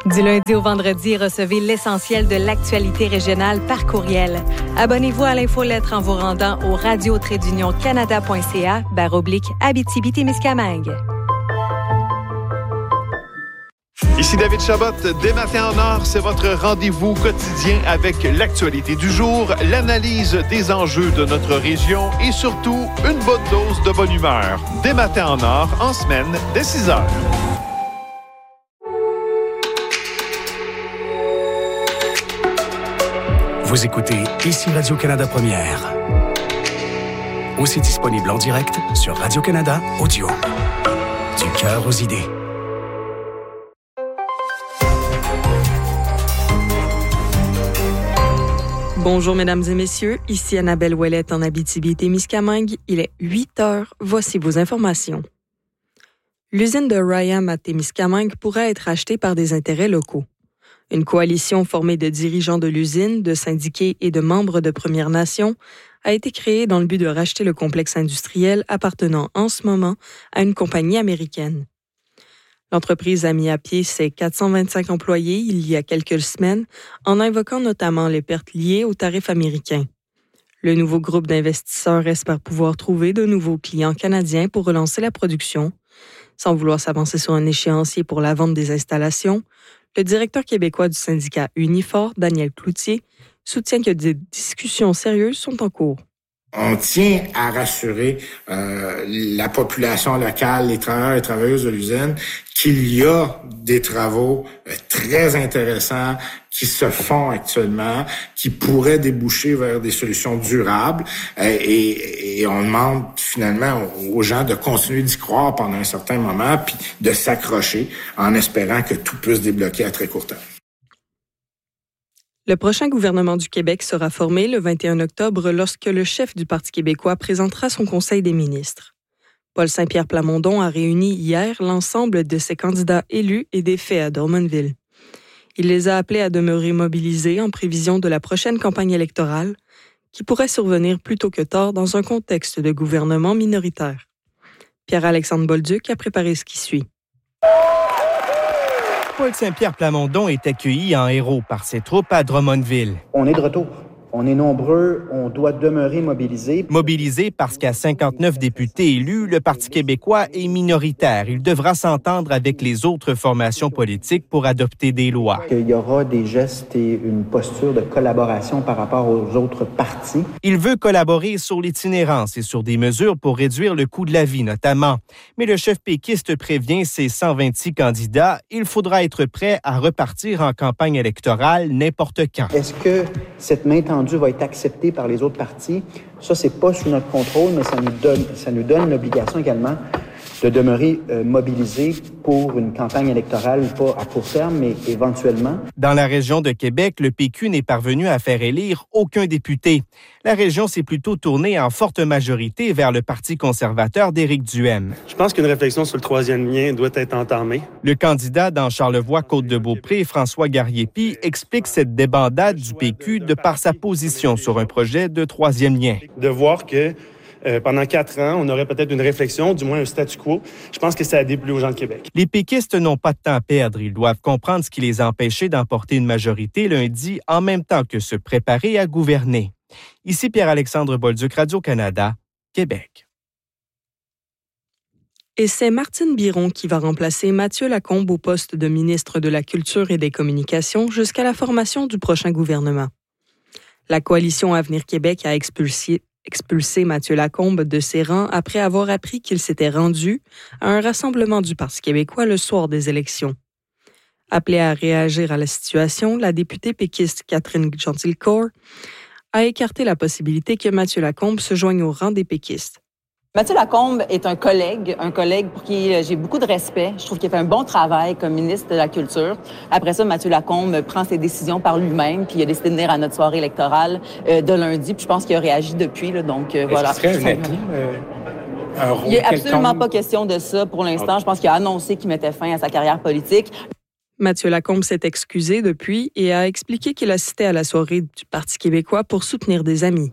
Du lundi au vendredi, recevez l'essentiel de l'actualité régionale par courriel. Abonnez-vous à l'infolettre en vous rendant au radio-canada.ca/Abitibi-Témiscamingue. Ici David Chabot, Des Matins en Or, c'est votre rendez-vous quotidien avec l'actualité du jour, l'analyse des enjeux de notre région et surtout une bonne dose de bonne humeur. Des Matins en Or, en semaine, dès 6 heures. Vous écoutez ici Radio-Canada Première. Aussi disponible en direct sur Radio-Canada Audio. Du cœur aux idées. Bonjour mesdames et messieurs, ici Annabelle Ouellette en Abitibi-Témiscamingue. Il est 8 heures, voici vos informations. L'usine de Ryam à Témiscamingue pourrait être achetée par des intérêts locaux. Une coalition formée de dirigeants de l'usine, de syndiqués et de membres de Premières Nations a été créée dans le but de racheter le complexe industriel appartenant en ce moment à une compagnie américaine. L'entreprise a mis à pied ses 425 employés il y a quelques semaines en invoquant notamment les pertes liées aux tarifs américains. Le nouveau groupe d'investisseurs espère pouvoir trouver de nouveaux clients canadiens pour relancer la production. Sans vouloir s'avancer sur un échéancier pour la vente des installations, le directeur québécois du syndicat Unifor, Daniel Cloutier, soutient que des discussions sérieuses sont en cours. On tient à rassurer la population locale, les travailleurs et travailleuses de l'usine, qu'il y a des travaux très intéressants qui se font actuellement, qui pourraient déboucher vers des solutions durables. Et on demande finalement aux gens de continuer d'y croire pendant un certain moment, puis de s'accrocher en espérant que tout puisse débloquer à très court terme. Le prochain gouvernement du Québec sera formé le 21 octobre lorsque le chef du Parti québécois présentera son Conseil des ministres. Paul Saint-Pierre Plamondon a réuni hier l'ensemble de ses candidats élus et défaits à Drummondville. Il les a appelés à demeurer mobilisés en prévision de la prochaine campagne électorale, qui pourrait survenir plus tôt que tard dans un contexte de gouvernement minoritaire. Pierre-Alexandre Bolduc a préparé ce qui suit. Paul Saint-Pierre Plamondon est accueilli en héros par ses troupes à Drummondville. On est de retour. On est nombreux, on doit demeurer mobilisés. Mobilisé parce qu'à 59 députés élus, le Parti québécois est minoritaire. Il devra s'entendre avec les autres formations politiques pour adopter des lois. Il y aura des gestes et une posture de collaboration par rapport aux autres partis. Il veut collaborer sur l'itinérance et sur des mesures pour réduire le coût de la vie, notamment. Mais le chef péquiste prévient ses 126 candidats, il faudra être prêt à repartir en campagne électorale n'importe quand. Est-ce que cette main tendue va être accepté par les autres partis? Ça, c'est pas sous notre contrôle, mais ça nous donne l'obligation également de demeurer mobilisés pour une campagne électorale, pas à court terme, mais éventuellement. Dans la région de Québec, le PQ n'est parvenu à faire élire aucun député. La région s'est plutôt tournée en forte majorité vers le Parti conservateur d'Éric Duhaime. Je pense qu'une réflexion sur le troisième lien doit être entamée. Le candidat dans Charlevoix-Côte-de-Beaupré, François Garriépi, explique cette débandade du PQ de par sa position sur un projet de troisième lien. De voir que pendant 4 ans, on aurait peut-être une réflexion, du moins un statu quo. Je pense que ça a déplu aux gens de Québec. Les péquistes n'ont pas de temps à perdre. Ils doivent comprendre ce qui les a empêchés d'emporter une majorité lundi en même temps que se préparer à gouverner. Ici Pierre-Alexandre Bolduc, Radio-Canada, Québec. Et c'est Martine Biron qui va remplacer Mathieu Lacombe au poste de ministre de la Culture et des Communications jusqu'à la formation du prochain gouvernement. La coalition Avenir Québec a expulsé Mathieu Lacombe de ses rangs après avoir appris qu'il s'était rendu à un rassemblement du Parti québécois le soir des élections. Appelée à réagir à la situation, la députée péquiste Catherine Gentilcourt a écarté la possibilité que Mathieu Lacombe se joigne au rang des péquistes. Mathieu Lacombe est un collègue pour qui j'ai beaucoup de respect. Je trouve qu'il fait un bon travail comme ministre de la Culture. Après ça, Mathieu Lacombe prend ses décisions par lui-même, puis il a décidé de venir à notre soirée électorale de lundi, puis je pense qu'il a réagi depuis. Là, donc voilà. Est-ce qu'il serait un atout? Il n'y a absolument pas question de ça pour l'instant. Je pense qu'il a annoncé qu'il mettait fin à sa carrière politique. Mathieu Lacombe s'est excusé depuis et a expliqué qu'il assistait à la soirée du Parti québécois pour soutenir des amis.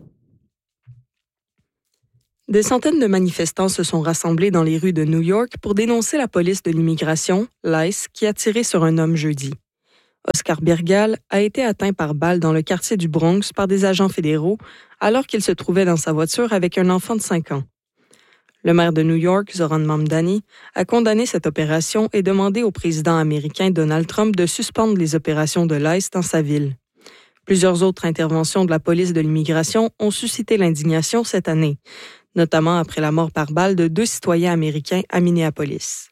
Des centaines de manifestants se sont rassemblés dans les rues de New York pour dénoncer la police de l'immigration, l'ICE, qui a tiré sur un homme jeudi. Oscar Birgal a été atteint par balle dans le quartier du Bronx par des agents fédéraux alors qu'il se trouvait dans sa voiture avec un enfant de 5 ans. Le maire de New York, Zoran Mamdani, a condamné cette opération et demandé au président américain Donald Trump de suspendre les opérations de l'ICE dans sa ville. Plusieurs autres interventions de la police de l'immigration ont suscité l'indignation cette année, notamment après la mort par balle de 2 citoyens américains à Minneapolis.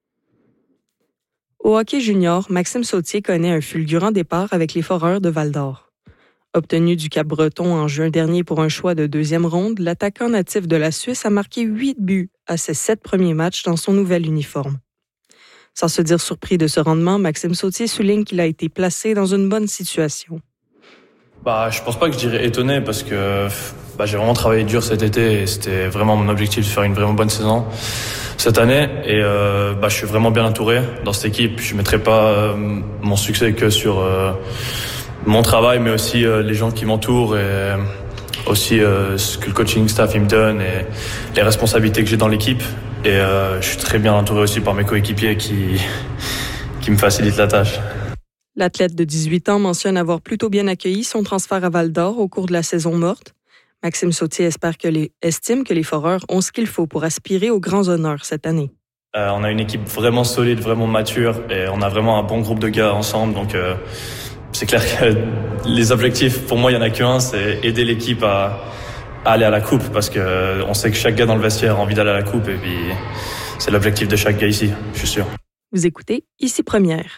Au hockey junior, Maxime Sautier connaît un fulgurant départ avec les Foreurs de Val-d'Or. Obtenu du Cap-Breton en juin dernier pour un choix de 2e ronde, l'attaquant natif de la Suisse a marqué 8 buts à ses 7 premiers matchs dans son nouvel uniforme. Sans se dire surpris de ce rendement, Maxime Sautier souligne qu'il a été placé dans une bonne situation. Je pense pas que je dirais étonné parce que j'ai vraiment travaillé dur cet été et c'était vraiment mon objectif de faire une vraiment bonne saison cette année et je suis vraiment bien entouré dans cette équipe. Je mettrai pas mon succès que sur mon travail mais aussi les gens qui m'entourent et aussi ce que le coaching staff il me donne et les responsabilités que j'ai dans l'équipe et je suis très bien entouré aussi par mes coéquipiers qui me facilitent la tâche. L'athlète de 18 ans mentionne avoir plutôt bien accueilli son transfert à Val-d'Or au cours de la saison morte. Maxime Sautier estime que les Foreurs ont ce qu'il faut pour aspirer aux grands honneurs cette année. On a une équipe vraiment solide, vraiment mature et on a vraiment un bon groupe de gars ensemble. Donc c'est clair que les objectifs, pour moi, il n'y en a qu'un, c'est aider l'équipe à aller à la coupe parce qu'on sait que chaque gars dans le vestiaire a envie d'aller à la coupe et puis c'est l'objectif de chaque gars ici, je suis sûr. Vous écoutez Ici Première.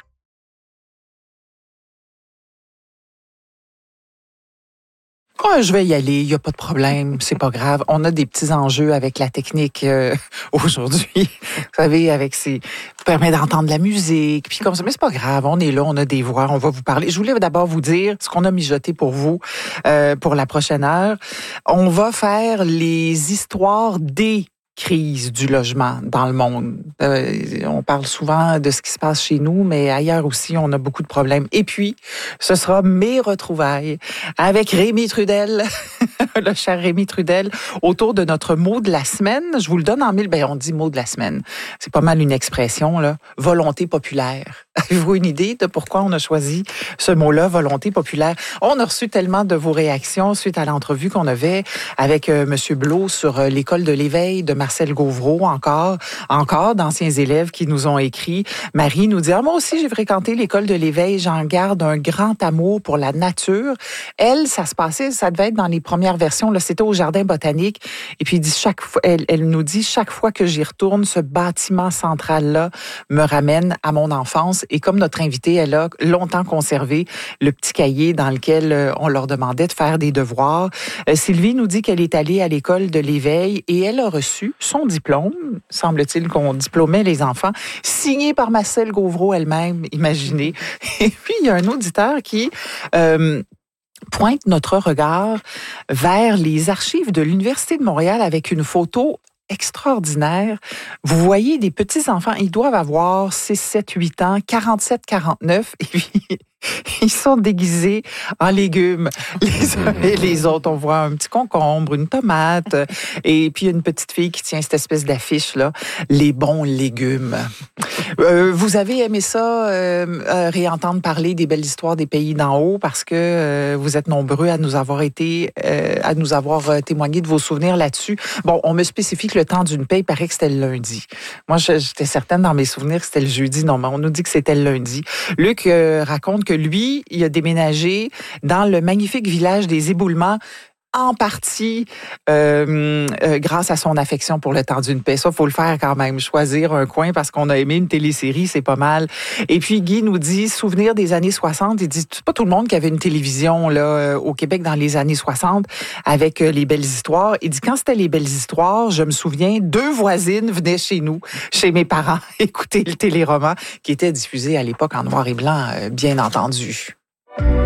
Je vais y aller, il n'y a pas de problème, c'est pas grave. On a des petits enjeux avec la technique aujourd'hui. Vous savez, avec permet d'entendre la musique, puis comme ça, mais c'est pas grave, on est là, on a des voix, on va vous parler. Je voulais d'abord vous dire ce qu'on a mijoté pour vous pour la prochaine heure. On va faire les histoires des crise du logement dans le monde. On parle souvent de ce qui se passe chez nous, mais ailleurs aussi, on a beaucoup de problèmes. Et puis, ce sera mes retrouvailles avec Rémi Trudel, le cher Rémi Trudel, autour de notre mot de la semaine. Je vous le donne en mille. On dit mot de la semaine. C'est pas mal une expression, là. Volonté populaire. Avez-vous une idée de pourquoi on a choisi ce mot-là, volonté populaire? On a reçu tellement de vos réactions suite à l'entrevue qu'on avait avec Monsieur Blot sur l'école de l'éveil de Marcel Gauvreau, encore d'anciens élèves qui nous ont écrit. Marie nous dit, moi aussi j'ai fréquenté l'école de l'éveil, j'en garde un grand amour pour la nature. Elle, ça devait être dans les premières versions, là, c'était au jardin botanique. Et puis elle nous dit, chaque fois que j'y retourne, ce bâtiment central-là me ramène à mon enfance. Et comme notre invitée, elle a longtemps conservé le petit cahier dans lequel on leur demandait de faire des devoirs. Sylvie nous dit qu'elle est allée à l'école de l'éveil et elle a reçu son diplôme, semble-t-il qu'on diplômait les enfants, signé par Marcel Gauvreau elle-même, imaginez. Et puis, il y a un auditeur qui pointe notre regard vers les archives de l'Université de Montréal avec une photo extraordinaire. Vous voyez des petits-enfants, ils doivent avoir 6, 7, 8 ans, 47, 49, et puis ils sont déguisés en légumes. Les uns et les autres, on voit un petit concombre, une tomate, et puis une petite fille qui tient cette espèce d'affiche-là, les bons légumes. Vous avez aimé ça, réentendre parler des belles histoires des pays d'en haut, parce que vous êtes nombreux à nous avoir témoigné de vos souvenirs là-dessus. Bon, on me spécifie que le temps d'une paix, il paraît que c'était le lundi. Moi, j'étais certaine dans mes souvenirs que c'était le jeudi. Non, mais on nous dit que c'était le lundi. Luc raconte que lui, il a déménagé dans le magnifique village des Éboulements, en partie grâce à son affection pour le temps d'une paix. Ça, il faut le faire quand même, choisir un coin parce qu'on a aimé une télésérie, c'est pas mal. Et puis Guy nous dit, souvenir des années 60, il dit, c'est pas tout le monde qui avait une télévision là au Québec dans les années 60 avec les belles histoires. Il dit, quand c'était les belles histoires, je me souviens, 2 voisines venaient chez nous, chez mes parents, écouter le téléroman qui était diffusé à l'époque en noir et blanc, bien entendu.